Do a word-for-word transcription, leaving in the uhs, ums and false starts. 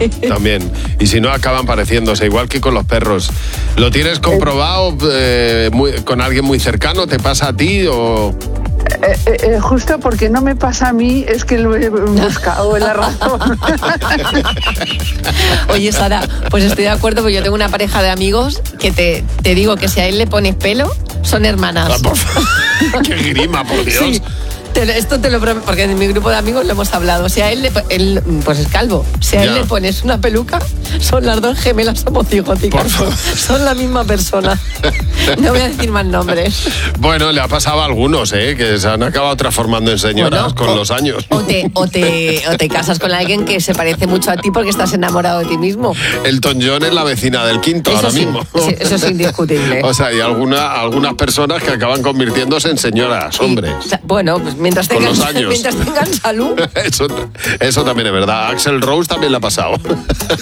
también. Y si no, acaban pareciéndose, igual que con los perros. ¿Lo tienes comprobado eh, muy, con alguien muy cercano? ¿Te pasa a ti o...? Eh, eh, eh, justo porque no me pasa a mí, es que lo he buscado en la razón. Oye, Sara, pues estoy de acuerdo, porque yo tengo una pareja de amigos que te, te digo que si a él le pones pelo, son hermanas. Ah, por favor. ¡Qué grima, por Dios! Sí. Te, esto te lo prometo, porque en mi grupo de amigos lo hemos hablado. Si a él, le, él pues es calvo. Si a él ya. le pones una peluca, son las dos gemelas homocigóticas. Son la misma persona. No voy a decir más nombres. Bueno, le ha pasado a algunos, ¿eh? Que se han acabado transformando en señoras bueno, con o, los años. O te, o, te, o te casas con alguien que se parece mucho a ti porque estás enamorado de ti mismo. Elton John es la vecina del quinto eso ahora sí, mismo. Sí, eso es indiscutible. O sea, hay alguna, algunas personas que acaban convirtiéndose en señoras, sí, hombres. O sea, bueno, pues mientras tengan, con los años. mientras tengan salud. Eso, eso también es verdad. Axl Rose también le ha pasado.